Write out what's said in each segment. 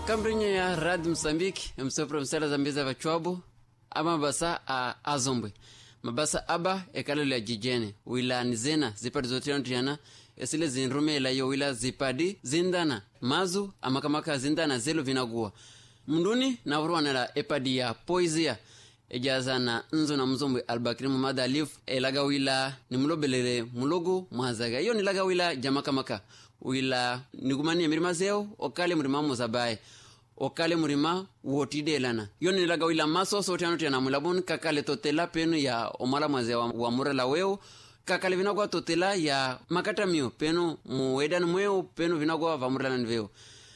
Cambrinha ya Rádio Moçambique, msopro msala zambiza vachuabu, ama basa a azombwe. Mabasa aba ekalele ya jijene, wila nizena, zipadi zote yantiana, esile zinrume ila yo wila zipadi, zindana, mazu, amakamaka zindana zelo vinagua. Mnduni na uruanela epadi ya poizia, ejaza na nzo na mzombwe Albakiri Muhammad Alif, elaga wila ni mulobelele mulogu mwazaga. Iyo nilaga wila jamakamaka. Wila nigumani ya mirima zeo, okale murima mozabaye. Okale murima wotidelana. Yoni nilaga wila maso sote ya mulabun kakale totela penu ya omala mwazea wa murala weo. Kakale vinagwa totela ya makata mio penu muwedan mweo penu vinagwa wa murala nveo.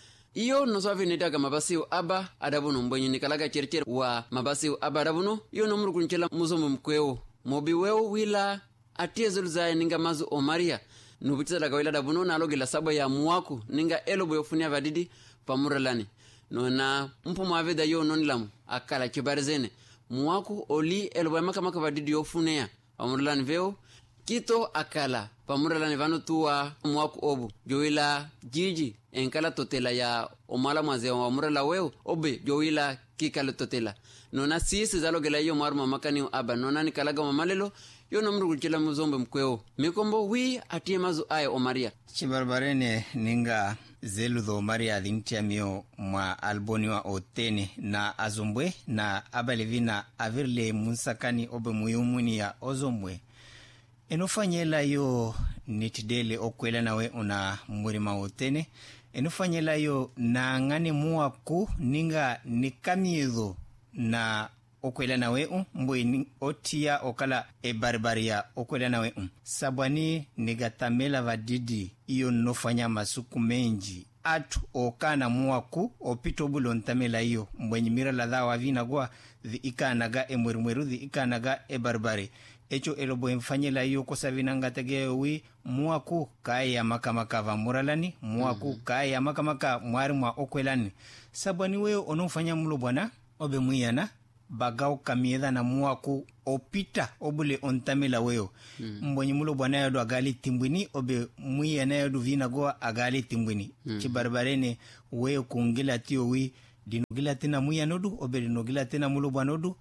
Iyo nosoafi nitaga mabasiu aba adabuno mbwenye nikalaga chercher wa mabasiu aba adabuno. Iyo nomuru kunchela muzomu mkweo. Mobi weo wila atie zuluzaye ninga mazu omaria. Nubitiza daga wila dabuno na alogi la saba ya muwaku ninga elobo yofunia vadidi pamuralani. Nona mpu mwaveda yo nonilamu akala chibarizene. Muwaku oli elobo ya maka vadidi yofunia pamuralani veo. Kito akala pamuralani vanu tuwa muwaku obu. Joila jiji enkala totela ya omala mwazea wa murala weo. Obe joila kikala totela. Nona sisi zalogela yo maruma makani aba. Nona nikalaga mamalelo. Yo namru kuchela muzombe mkweo. Mikombo wi atie mazu aye omaria. Chibarbarene ninga zelu dho omaria adhintia mio mwa alboni wa otene na azombwe na abalevina avirle munsakani obe muyumuni ya ozombwe. Enufanyela yo nitidele okwela nawe una murima otene. Enufanyela yo na ngani muwaku ninga nikamiezo na okwela nawe mbwe otia okala barbaria okwela nawe sabwani nigatamela vadidi iyo nofanya masuku menji atu okana muwaku opito bulo ntamela iyo mbwe nyimira la dhawa vina gwa dhi ikanaga emweru dhi ikanaga barbari echo elobo mfanyela iyo kosa vinanga tegewi muwaku kaya makamaka va muralani muwaku kaya makamaka mwari mwa okwelani sabwani weo onofanya mulo bwana obe muyana bagao kamiedha na muwaku opita obule ontamela weo. Mbonyi mulo bwana yado agali timbwini obe mui anayodu vina goa agali timbwini. Chibarbarene weo kungila tiyo wi dinogila tena mui anodu obe dinogila tena mulo bwanodu.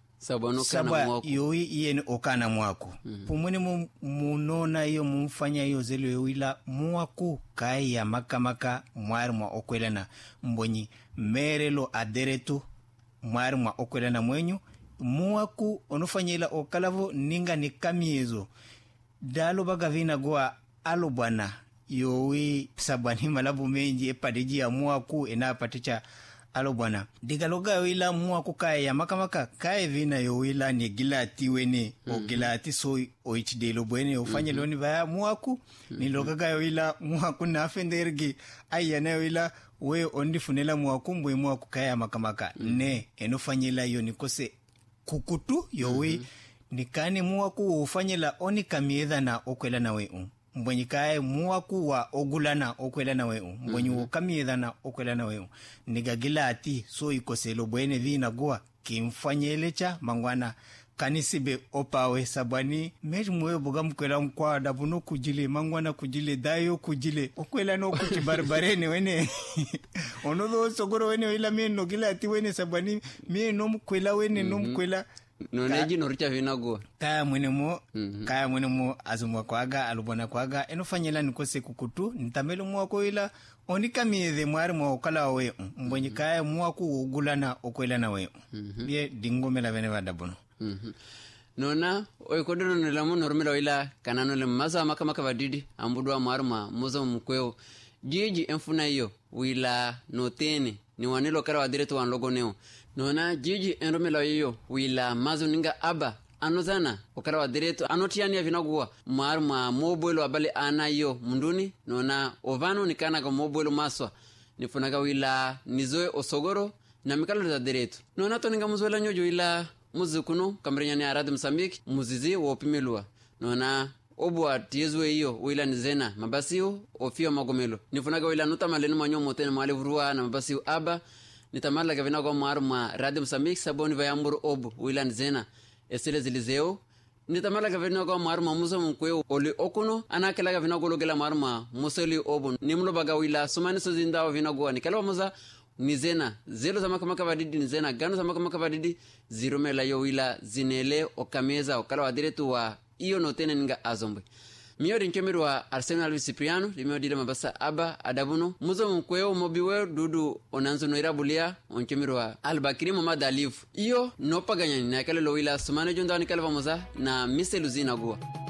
Saba yoi iye okana muwaku. Pumwene munona iyo mumfanya iyo zelo yowila muwaku kaya makamaka mwari mwa okwelana. Mbonyi merelo aderetu mwari mwa okwela na mwenyu muwaku onufanyela okalavo ninga nikamiezo dalo bagavina goa alobwana yowi sabani malabu menji epadeji ya muwaku enapaticha alobwana digaloga wila muwaku kaya makamaka kaya vina yowila ni gilati wene o gilati so oichidelo bwene ofanyela oni vaya muwaku nilogaga yowila muwaku na afendergi ayana yowila we ondifunela muwakumbwe muwaku kaya makamaka ne enofanyela yo nikose kukutu yowe nikane muwaku ufanyela oni kamiedha na okwela nawe mbwenye kaya muwaku wa ogulana okwela nawe mbwenye kamiedha na okwela nawe nigagila ati so ikoselo bwene vina goa kimfanyelecha mangwana kanisibe opawe sabani meji mwe boga mkwela mkwa dabuno kujile mangwana kujile dayo kujile okwela no kuchibarbarene wene onodo sogoro wene ila mie nogila ati wene sabani mie no mkwela wene no mkwela noneji noricha vinago kaya mwene mo azumwa kwaga alubona kwaga enofanyela nikose kukutu nitamelo mwako ila onika miedhe mwari mwa okala we mbonyi kaya mwaku ugulana okwela na we bie dingomela vene vadabuno nona oikodono nilamu normela wila kanano le masa makamaka vadidi ambudwa maruma muzo mkweo jiji enfuna iyo wila notene ni wanilo kara wadiretu wanlogo neo nona jiji enromela iyo wila mazu ninga aba anozana okara wadiretu anotiani ya vinagua maruma mobuelo abale ana iyo munduni nona ovano nikanaga mobuelo maswa nifunaga wila nizoe osogoro na mikalo za diretu nona toninga muzoela nyojo wila muzikuno kamrenyani ya Radio Moçambique muzizi wopimelua nona obwa tiyezwe iyo wila nizena mabasiu ofio magomelo nifunaga wila nutamaleni manyo motene malevurua na mabasiu aba nitamala gavina kwa maru ma Radio Moçambique saboni vayamburu obu wila nizena esile zilizeo nitamala gavina kwa maru ma muso mkweo oli okuno anakela gavina gologela maru ma museli obu nimlo baga wila sumani sozinda vina goa nikala muza nizena zelo za makamaka badidi nizena gano za makamaka badidi ziromela yo wila zinele okameza okala wadiretu wa iyo notene ninga Azombwe. Miyo rinchemiru wa Arsenal Alvis Cipriano limiyo dile mabasa aba adabuno muzo mkweo mobiwe dudu onanzo noirabulia onchemiru wa Albakiri Muhammad Alifu iyo nopaganyani na yakale lo wila sumane jondani kalva moza na mise luzina guwa.